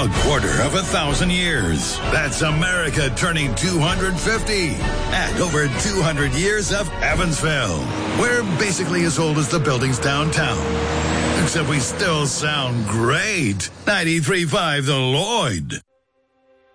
A quarter of 1,000 years. That's America turning 250. And over 200 years of Evansville. We're basically as old as the buildings downtown. Except we still sound great. 93.5 The Lloyd.